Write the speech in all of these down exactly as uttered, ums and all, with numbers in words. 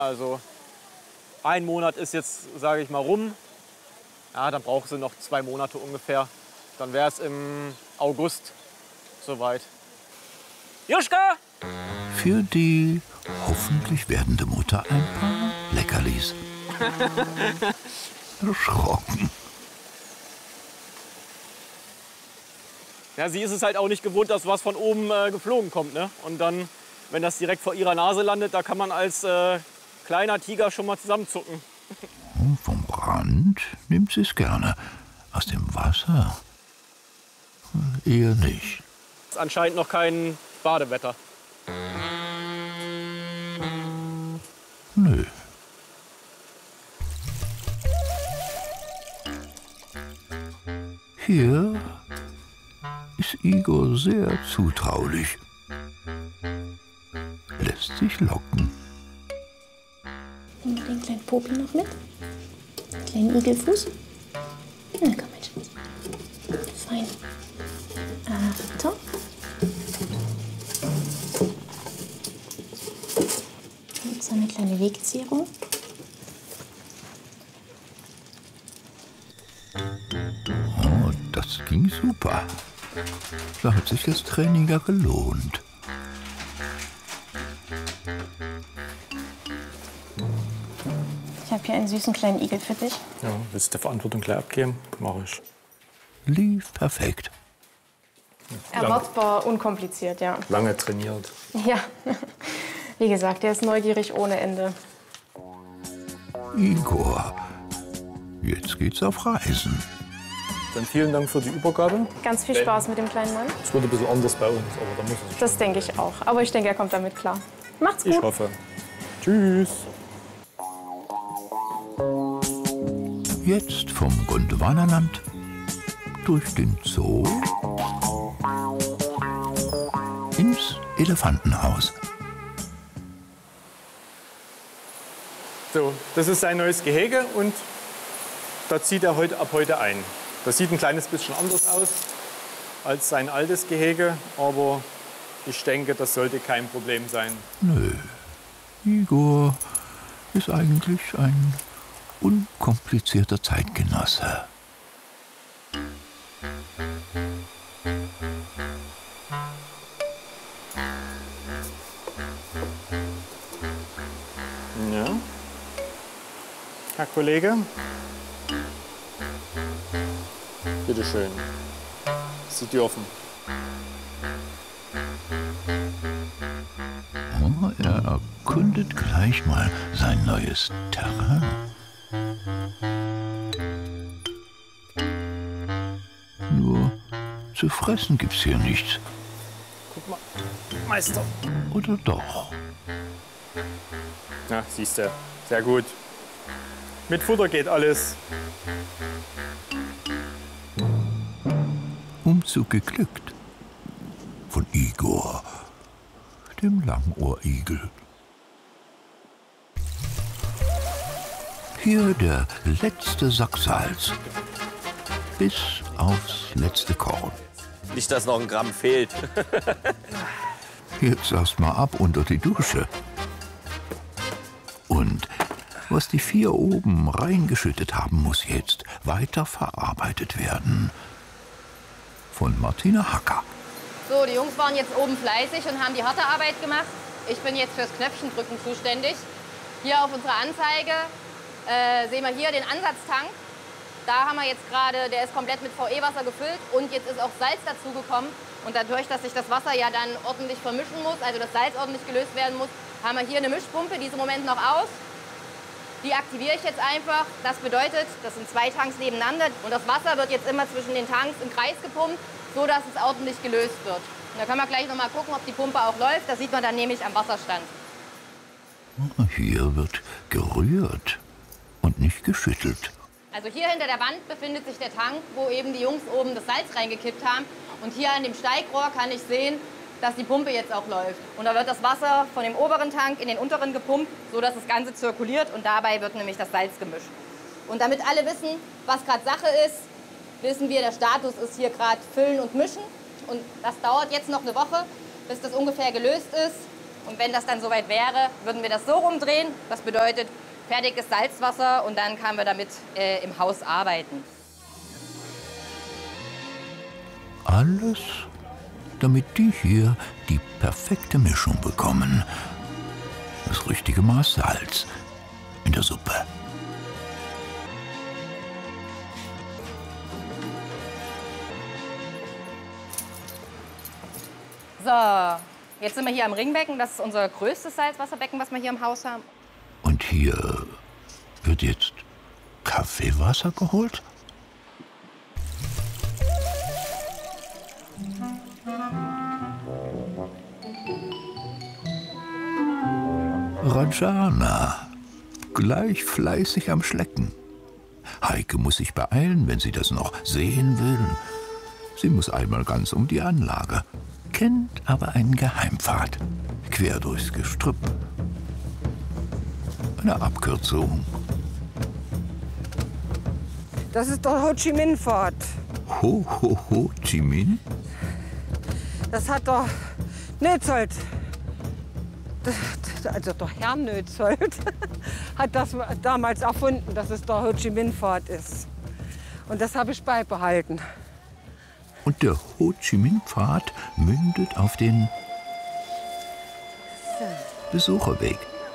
Also ein Monat ist jetzt, sage ich mal, rum. Ja, dann braucht sie noch zwei Monate ungefähr. Dann wäre es im August soweit. Juschka! Für die hoffentlich werdende Mutter ein paar Leckerlis. Erschrocken. Ja, sie ist es halt auch nicht gewohnt, dass was von oben äh, geflogen kommt. Ne? Und dann, wenn das direkt vor ihrer Nase landet, da kann man als äh, kleiner Tiger schon mal zusammenzucken. Und vom Brand nimmt sie es gerne. Aus dem Wasser eher nicht. Ist anscheinend noch kein Badewetter. Nö. Hier ist Igor sehr zutraulich. Lässt sich locken. Nehmen wir den kleinen Popi noch mit. Den kleinen Igelfuß. Na komm, mein Schatz. Fein. Achtung. Und so eine kleine Wegzehrung. Oh, das ging super. Da hat sich das Training ja gelohnt. Ich habe hier einen süßen kleinen Igel für dich. Ja, willst du die Verantwortung gleich abgeben? Mach ich. Lief perfekt. Erwartbar unkompliziert, ja. Lange trainiert. Ja, wie gesagt, der ist neugierig ohne Ende. Igor, jetzt geht's auf Reisen. Dann vielen Dank für die Übergabe. Ganz viel Spaß mit dem kleinen Mann. Es wird ein bisschen anders bei uns, aber da muss es. Das denke ich auch. Aber ich denke, er kommt damit klar. Macht's gut. Ich hoffe. Tschüss. Jetzt vom Gondwanaland durch den Zoo ins Elefantenhaus. So, das ist sein neues Gehege und da zieht er heute, ab heute ein. Das sieht ein kleines bisschen anders aus als sein altes Gehege, aber ich denke, das sollte kein Problem sein. Nö, Igor ist eigentlich ein unkomplizierter Zeitgenosse. Ja. Herr Kollege. Bitte schön. Sie dürfen. Oh, er erkundet gleich mal sein neues Terrain. Nur zu fressen gibt's hier nichts. Guck mal, Meister. Oder doch? Na, siehst du. Sehr gut. Mit Futter geht alles. Umzug geglückt. Von Igor, dem Langohrigel. Hier der letzte Sack Salz. Bis aufs letzte Korn. Nicht, dass noch ein Gramm fehlt. Jetzt erst mal ab unter die Dusche. Und was die vier oben reingeschüttet haben, muss jetzt weiter verarbeitet werden. Von Martina Hacker. So, die Jungs waren jetzt oben fleißig und haben die harte Arbeit gemacht. Ich bin jetzt fürs Knöpfchendrücken zuständig. Hier auf unserer Anzeige äh, sehen wir hier den Ansatztank. Da haben wir jetzt gerade, der ist komplett mit V E-Wasser gefüllt und jetzt ist auch Salz dazugekommen. Und dadurch, dass sich das Wasser ja dann ordentlich vermischen muss, also das Salz ordentlich gelöst werden muss, haben wir hier eine Mischpumpe, die ist im Moment noch aus. Die aktiviere ich jetzt einfach. Das bedeutet, das sind zwei Tanks nebeneinander und das Wasser wird jetzt immer zwischen den Tanks im Kreis gepumpt, so dass es ordentlich gelöst wird. Und da können wir gleich noch mal gucken, ob die Pumpe auch läuft. Das sieht man dann nämlich am Wasserstand. Hier wird gerührt und nicht geschüttelt. Also hier hinter der Wand befindet sich der Tank, wo eben die Jungs oben das Salz reingekippt haben. Und hier an dem Steigrohr kann ich sehen, dass die Pumpe jetzt auch läuft. Und da wird das Wasser von dem oberen Tank in den unteren gepumpt, sodass das Ganze zirkuliert und dabei wird nämlich das Salz gemischt. Und damit alle wissen, was gerade Sache ist, wissen wir, der Status ist hier gerade Füllen und Mischen. Und das dauert jetzt noch eine Woche, bis das ungefähr gelöst ist. Und wenn das dann soweit wäre, würden wir das so rumdrehen. Das bedeutet fertiges Salzwasser und dann können wir damit äh, im Haus arbeiten. Alles, damit die hier die perfekte Mischung bekommen. Das richtige Maß Salz in der Suppe. So, jetzt sind wir hier am Ringbecken. Das ist unser größtes Salzwasserbecken, was wir hier im Haus haben. Und hier wird jetzt Kaffeewasser geholt? Rajana, gleich fleißig am Schlecken. Heike muss sich beeilen, wenn sie das noch sehen will. Sie muss einmal ganz um die Anlage, kennt aber einen Geheimpfad, quer durchs Gestrüpp. Eine Abkürzung. Das ist der Ho Chi Minh Pfad. Ho, ho, ho, Chi Minh? Das hat der Nötzold, also der Herr Nötzold, hat das damals erfunden, dass es der Ho Chi Minh Pfad ist. Und das habe ich beibehalten. Und der Ho Chi Minh Pfad mündet auf den Besucherweg.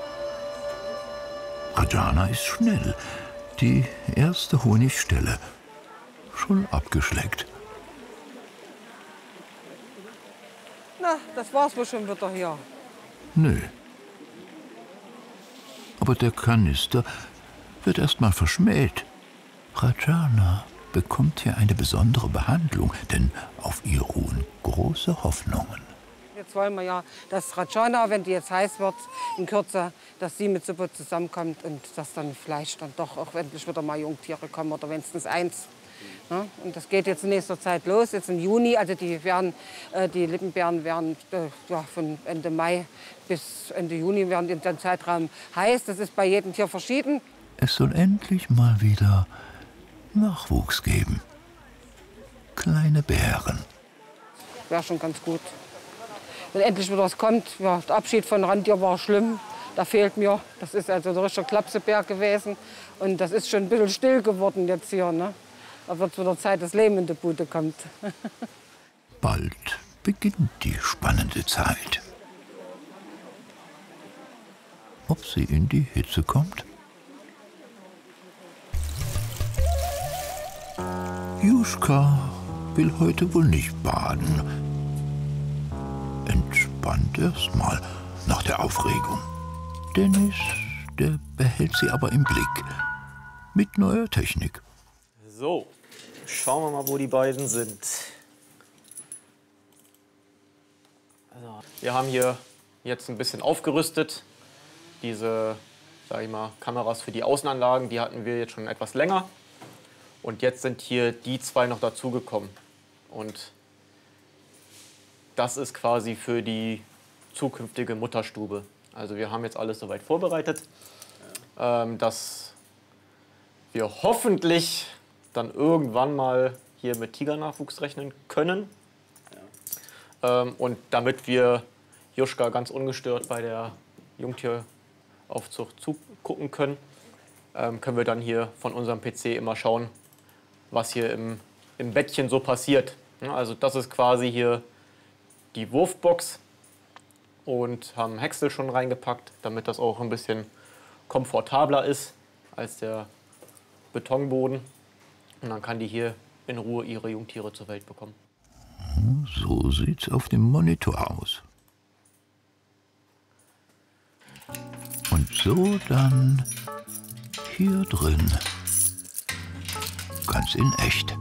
Rajana ist schnell. Die erste Honigstelle schon abgeschleckt. Na, das war's wohl schon wieder hier. Nö. Aber der Kanister wird erst mal verschmäht. Rajana bekommt hier eine besondere Behandlung, denn auf ihr ruhen große Hoffnungen. Jetzt wollen wir ja, dass Rajana, wenn die jetzt heiß wird, in Kürze, dass sie mit Suppe zusammenkommt und dass dann vielleicht dann doch auch endlich wieder mal Jungtiere kommen oder wenigstens eins. Ja, und das geht jetzt in nächster Zeit los, jetzt im Juni. Also die, werden, äh, die Lippenbeeren werden äh, ja, von Ende Mai bis Ende Juni werden in dem Zeitraum heiß. Das ist bei jedem Tier verschieden. Es soll endlich mal wieder Nachwuchs geben. Kleine Bären. Wäre schon ganz gut. Wenn endlich wieder was kommt. Ja, der Abschied von Randtier war schlimm. Da fehlt mir. Das ist also der richtige Klapsebär gewesen. Und das ist schon ein bisschen still geworden jetzt hier. Ne? Da wird wieder Zeit, dass Leben in die Bude kommt. Bald beginnt die spannende Zeit. Ob sie in die Hitze kommt? Juschka will heute wohl nicht baden. Entspannt erst mal nach der Aufregung. Dennis, der behält sie aber im Blick. Mit neuer Technik. So, schauen wir mal, wo die beiden sind. Also, wir haben hier jetzt ein bisschen aufgerüstet. Diese, sag ich mal, Kameras für die Außenanlagen, die hatten wir jetzt schon etwas länger. Und jetzt sind hier die zwei noch dazugekommen. Und das ist quasi für die zukünftige Mutterstube. Also wir haben jetzt alles soweit vorbereitet, ähm, dass wir hoffentlich dann irgendwann mal hier mit Tigernachwuchs rechnen können. Ja. Ähm, und damit wir Juschka ganz ungestört bei der Jungtieraufzucht zugucken können, ähm, können wir dann hier von unserem P C immer schauen, was hier im, im Bettchen so passiert. Ja, also das ist quasi hier die Wurfbox und haben Häcksel schon reingepackt, damit das auch ein bisschen komfortabler ist als der Betonboden. Und dann kann die hier in Ruhe ihre Jungtiere zur Welt bekommen. So sieht's auf dem Monitor aus. Und so dann hier drin. Ganz in echt.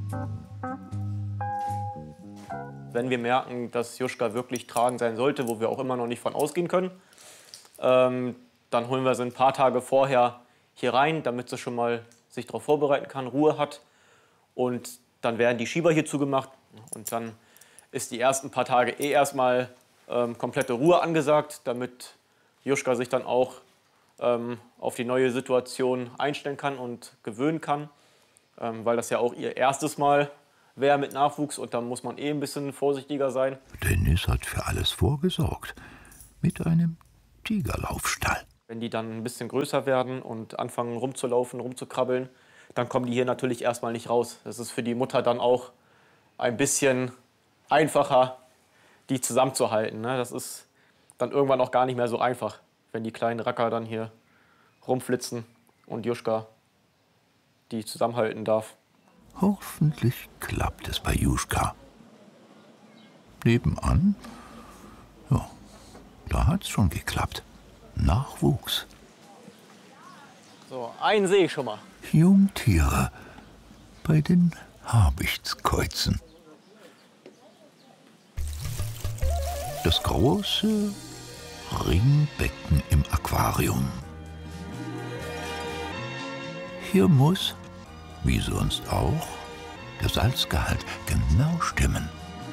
Wenn wir merken, dass Juschka wirklich tragend sein sollte, wo wir auch immer noch nicht von ausgehen können, ähm, dann holen wir sie ein paar Tage vorher hier rein, damit sie schon mal sich darauf vorbereiten kann, Ruhe hat. Und dann werden die Schieber hier zugemacht und dann ist die ersten paar Tage eh erstmal ähm, komplette Ruhe angesagt, damit Juschka sich dann auch ähm, auf die neue Situation einstellen kann und gewöhnen kann, ähm, weil das ja auch ihr erstes Mal wäre mit Nachwuchs und da muss man eh ein bisschen vorsichtiger sein. Dennis hat für alles vorgesorgt. mit einem Tigerlaufstall. Wenn die dann ein bisschen größer werden und anfangen rumzulaufen, rumzukrabbeln, dann kommen die hier natürlich erstmal nicht raus. Das ist für die Mutter dann auch ein bisschen einfacher, die zusammenzuhalten. Ne? Das ist dann irgendwann auch gar nicht mehr so einfach, wenn die kleinen Racker dann hier rumflitzen und Juschka die zusammenhalten darf. Hoffentlich klappt es bei Juschka. Nebenan, ja, da hat's schon geklappt. Nachwuchs. So, einen sehe ich schon mal. Jungtiere bei den Habichtskäuzen. Das große Ringbecken im Aquarium. Hier muss, wie sonst auch, der Salzgehalt genau stimmen.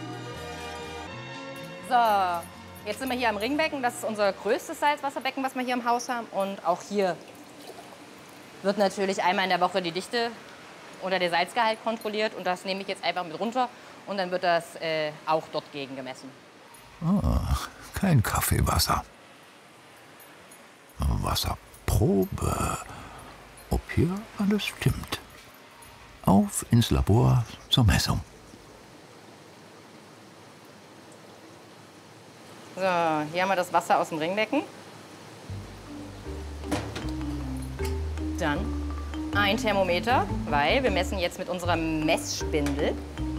So, jetzt sind wir hier am Ringbecken. Das ist unser größtes Salzwasserbecken, was wir hier im Haus haben. Und auch hier wird natürlich einmal in der Woche die Dichte oder der Salzgehalt kontrolliert. Und das nehme ich jetzt einfach mit runter. Und dann wird das äh, auch dort gegen gemessen. Ah, kein Kaffeewasser. Wasserprobe. Ob hier alles stimmt. Auf ins Labor zur Messung. So, hier haben wir das Wasser aus dem Ringbecken. Dann ein Thermometer, weil wir messen jetzt mit unserer Messspindel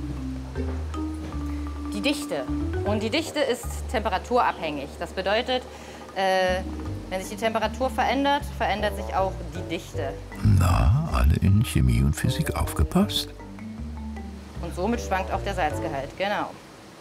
die Dichte. Und die Dichte ist temperaturabhängig. Das bedeutet, äh, wenn sich die Temperatur verändert, verändert sich auch die Dichte. Na, alle in Chemie und Physik aufgepasst? Und somit schwankt auch der Salzgehalt, genau.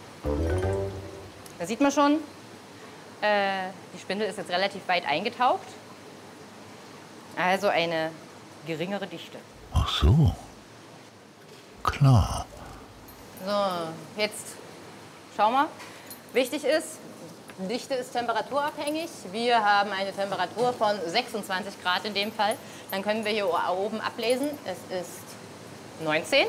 Da sieht man schon, äh, die Spindel ist jetzt relativ weit eingetaucht. Also eine geringere Dichte. Ach so. Klar. So, jetzt schau mal. Wichtig ist, Dichte ist temperaturabhängig. Wir haben eine Temperatur von sechsundzwanzig Grad in dem Fall. Dann können wir hier oben ablesen, es ist neunzehn.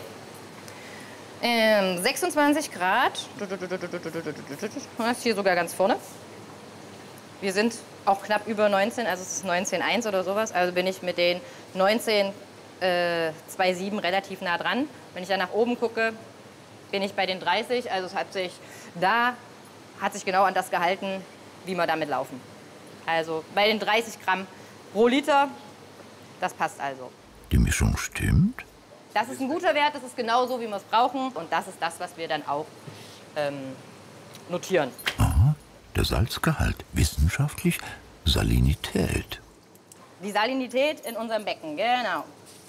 Ähm, sechsundzwanzig Grad. Das ist hier sogar ganz vorne. Wir sind auch knapp über neunzehn, also es ist neunzehn Komma eins oder sowas. Also bin ich mit den neunzehn Komma siebenundzwanzig relativ nah dran. Wenn ich dann nach oben gucke, bin ich bei den dreißig. Also es hat sich da hat sich genau an das gehalten, wie wir damit laufen. Also bei den dreißig Gramm pro Liter, das passt also. Die Mischung stimmt? Das ist ein guter Wert, das ist genau so, wie wir es brauchen. Und das ist das, was wir dann auch ähm, notieren. Aha, der Salzgehalt, wissenschaftlich Salinität. Die Salinität in unserem Becken, genau.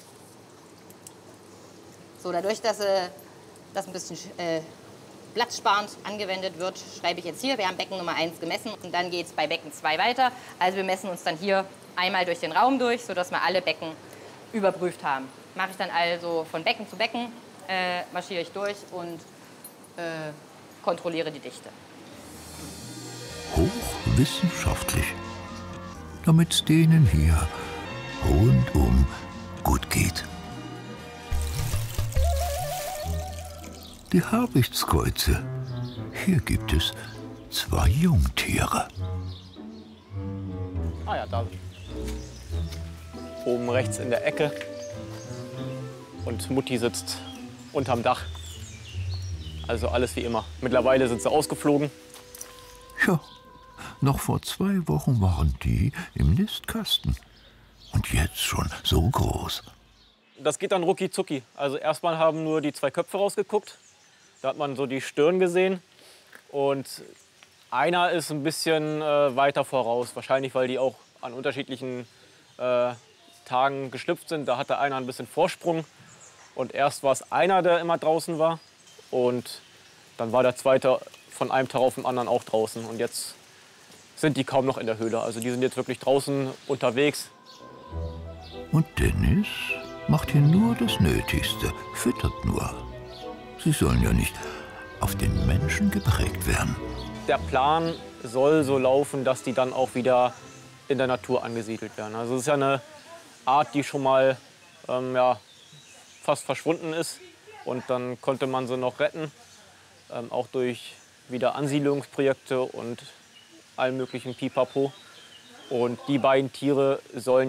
So, dadurch, dass äh, das ein bisschen äh, platzsparend angewendet wird, schreibe ich jetzt hier, wir haben Becken Nummer eins gemessen und dann geht es bei Becken zwei weiter. Also wir messen uns dann hier einmal durch den Raum durch, sodass wir alle Becken überprüft haben. Mache ich dann also von Becken zu Becken, äh, marschiere ich durch und äh, kontrolliere die Dichte. Hochwissenschaftlich, damit es denen hier rundum gut geht. Die Habichtskäuze. Hier gibt es zwei Jungtiere. Ah ja, da. Oben rechts in der Ecke. Und Mutti sitzt unterm Dach. Also alles wie immer. Mittlerweile sind sie ausgeflogen. Ja, noch vor zwei Wochen waren die im Nistkasten. Und jetzt schon so groß. Das geht dann rucki zucki. Also erstmal haben nur die zwei Köpfe rausgeguckt. Da hat man so die Stirn gesehen. Und einer ist ein bisschen äh, weiter voraus. Wahrscheinlich, weil die auch an unterschiedlichen äh, Tagen geschlüpft sind. Da hatte einer ein bisschen Vorsprung. Und erst war es einer, der immer draußen war. Und dann war der zweite von einem Tag auf den anderen auch draußen. Und jetzt sind die kaum noch in der Höhle. Also die sind jetzt wirklich draußen unterwegs. Und Dennis macht hier nur das Nötigste, füttert nur. Sie sollen ja nicht auf den Menschen geprägt werden. Der Plan soll so laufen, dass die dann auch wieder in der Natur angesiedelt werden. Also es ist ja eine Art, die schon mal ähm, ja, fast verschwunden ist. Und dann konnte man sie noch retten, ähm, auch durch Wiederansiedlungsprojekte und allen möglichen Pipapo. Und die beiden Tiere sollen